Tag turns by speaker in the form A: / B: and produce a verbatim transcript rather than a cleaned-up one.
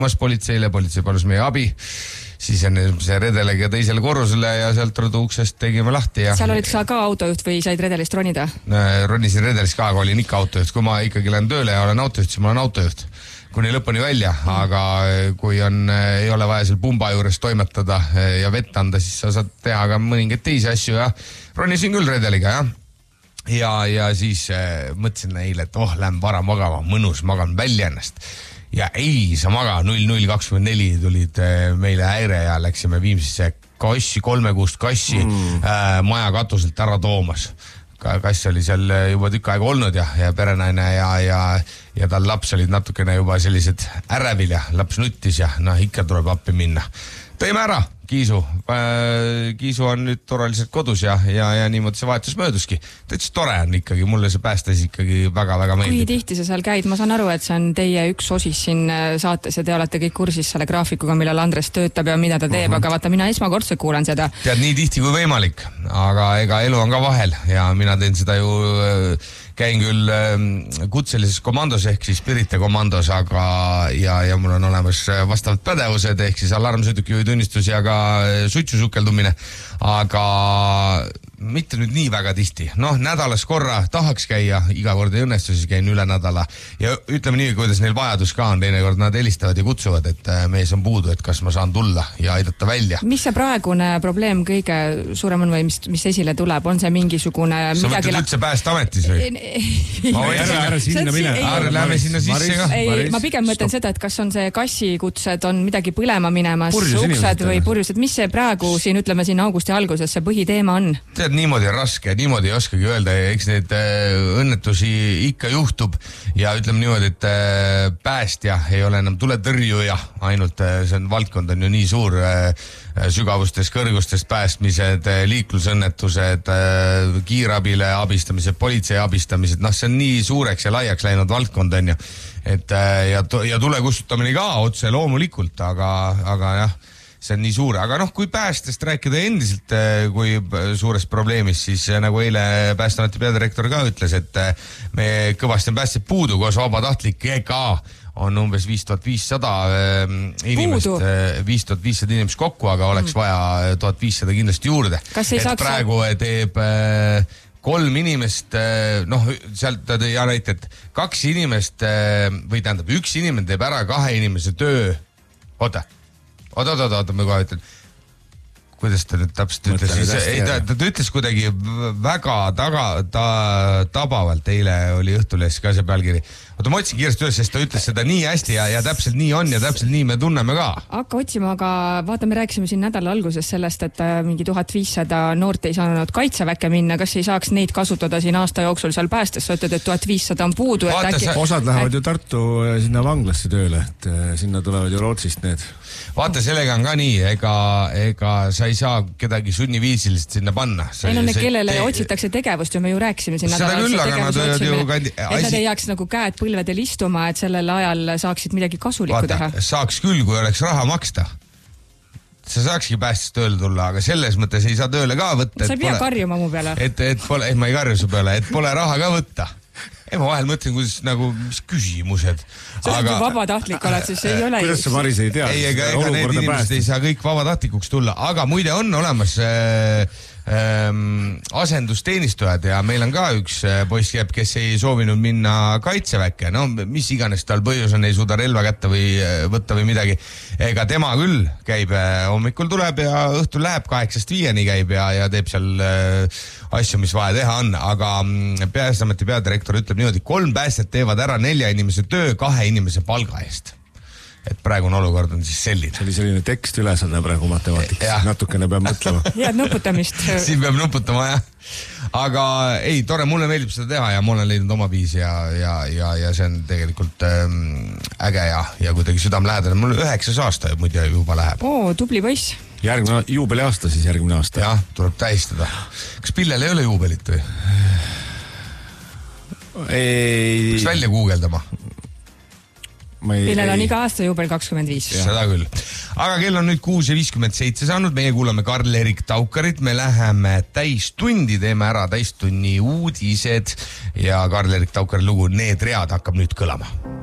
A: mas politseile, politsei palus meie abi, siis enne see redeliga teisele korrusele ja sealt rõdu uksest tegime lahti. Ja...
B: seal olid sa ka autojuht või said redelist ronida?
A: Ronisin redelist ka, aga olin ikka autojuht. Kui ma ikkagi lähen tööle ja olen autojuht, siis ma olen autojuht. Kuni lõpuni välja, aga kui on, ei ole vaja seal pumba juures toimetada ja vett anda, siis sa saad teha ka mõningaid teisi asju ja ronisin küll redeliga, jah. Ja, ja siis äh, mõtlesin eile, et oh, lähen vara magama, mõnus, magan välja ennast. Ja ei, sa maga, null null kakskümmend neli tulid äh, meile häire ja läksime Viimsisse kassi, kolmekuust kassi mm. äh, maja katuselt ära toomas. Kass oli seal juba tükk aega olnud ja, ja perenaine ja, ja, ja tal laps olid natukene juba sellised ärevil ja laps nuttis ja noh, ikka tuleb appi minna. Tõime ära Kiisu. Kiisu on nüüd toraliselt kodus ja, ja, ja niimoodi see vahetus mööduski. Täitsa tore on ikkagi, mulle see päästes ikkagi väga-väga meeldib.
B: Kui tihti sa seal käid? Ma saan aru, et see on teie üks osis siin saates ja te olete kõik kursis selle graafikuga, millal Andres töötab ja mida ta teeb, uh-huh. aga vaata, mina esmakordselt kuulan seda.
A: Tead, nii tihti kui võimalik, aga ega elu on ka vahel ja mina teen seda ju... käin küll kutselises komandos ehk siis Pirite komandos, aga ja, ja mul on olemas vastavad pädevused ehk siis alarmsõidukijuhi tunnistus ja ka sutsusukeldumine, aga mitte nüüd nii väga tihti. Noh, nädalas korra tahaks käia, iga kord ei õnnestu, siis käin üle nädala ja ütleme nii, kuidas neil vajadus ka on, teinekord nad helistavad ja kutsuvad, et mees on puudu, et kas ma saan tulla ja aidata välja.
B: Mis see praegune probleem kõige suurem on või mis, mis esile tuleb? On see mingisugune...
A: Sa mõtled üldse Päästeametis või?
C: Ma võin ära, ära sinna mine.
A: Lähme sinna sisse ka.
B: Ei, ma pigem mõtlen seda, et kas on see kassikutsed, on midagi põlema minemas, uksed või purjused. Mis see praegu siin, ütleme siin augusti alguses, see põhiteema on?
A: Tead, niimoodi on raske, niimoodi ei oskagi öelda, eks neid õnnetusi ikka juhtub ja ütleme niimoodi, et päästja ei ole enam tuletõrjuja, ainult see on, valdkond on ju nii suur, sügavustes, kõrgustes päästmised, liiklusõnnetused, kiirabile abistamised, politsei abistamised, noh, see on nii suureks ja laiaks läinud valdkond on ju, et ja, ja tule kustutamine ka otse loomulikult, aga, aga jah, see on nii suur, aga noh, kui päästest rääkida endiselt, kui suurest probleemist, siis nagu eile Päästeameti peadirektor ka ütles, et me kõvasti on päästjad puudu, koos vabatahtlikega on umbes viis tuhat viissada inimest, viis tuhat viissada inimest kokku, aga oleks mm. vaja tuhat viissada kindlasti juurde. Et praegu teeb kolm inimest, noh, sealt ta tõi näite, et kaks inimest, või tähendab, üks inimene teeb ära kahe inimese töö, oota, oota, oota, oota, ma kohe ütlen, kuidas ta nüüd täpselt ütles, siis, ei, ta, ta ütles kuidagi väga taga, ta, tabavalt, eile oli Õhtulehes ka see pealkiri. Oota, ma otsin kiiresti üles, sest ta ütles seda nii hästi ja, ja täpselt nii on ja täpselt nii me tunneme ka.
B: Hakka otsima, aga vaata, me rääkisime siin nädala alguses sellest, et mingi tuhat viissada noort ei saanud kaitseväkke minna, kas ei saaks neid kasutada siin aasta jooksul seal päästes, sa ütled, et tuhat viissada on puudu.
C: Vaata, äkki... Osad lähevad ju Tartu sinna vanglasse tööle, et sinna tulevad ju Rootsist need.
A: Vaata, sellega on ka nii, ega, ega sa ei saa kedagi sunniviisilist sinna panna.
B: Ei no, kellele te... otsitakse tegevust ja me ju rääkisime siin
A: nädala küll, aga nad
B: otsime,
A: ju kandi...
B: et nad ei jääks nagu käed põlvedel istuma, et sellel ajal saaksid midagi kasulikku
A: Vaata,
B: teha.
A: Saaks küll, kui oleks raha maksta. Sa saakski päästes tööle tulla, aga selles mõttes ei saa tööle ka võtta.
B: Sa ei pea pole... karjuma mu peale.
A: Et, et pole, et ma ei karju su peale, et pole raha ka võtta. Ei, ma vahel mõtlen, kuidas nagu, mis küsimused.
B: Sa aga... vabatahtlik oled, siis ei ole.
C: Kuidas sa Maris ei tea?
A: Ei, ega, ega need inimesed ei saa kõik vabatahtlikuks tulla, aga muide on olemas äh, ähm, asendusteenistujad ja meil on ka üks poiss jääb, kes ei soovinud minna kaitseväkke. No, mis iganes tal põhjus on, ei suuda relva kätte või võtta või midagi. Ega tema küll käib, hommikul tuleb ja õhtul läheb, kaheksast viieni käib ja, ja teeb seal äh, asju, mis vaja teha on, aga Päästeameti peadirektor ütleb niimoodi, kolm päästjat teevad ära nelja inimese töö kahe inimese palga eest. Et praegune olukord on siis selline.
C: See oli selline tekst ülesanne praegu matemaatikas, natukene peab mõtlema.
B: Head nuputamist.
A: Siin peab nuputama, jah. Aga ei, tore, mulle meeldib seda teha ja ma olen leidnud oma viisi ja, ja, ja, ja see on tegelikult ähm, äge ja, ja kuidagi südamlähedane. Mul üheksas aasta muide juba läheb.
B: Oo, tubli poiss.
C: Järgmine juubeli aasta siis järgmine aasta.
A: Jah, tuleb tähistada. Kas Pillel ei ole juubelit või?
C: Ei...
A: Peaks välja guugeldama.
B: Ei, Pillel on iga aasta juubel kakskümmend viis.
A: Seda küll. Aga kell on nüüd kuus ja viiskümmend seitse saanud. Meie kuulame Karl-Erik Taukarit. Me läheme täistundi, teeme ära täistunni uudised ja Karl-Erik Taukari lugu Need read hakkab nüüd kõlama.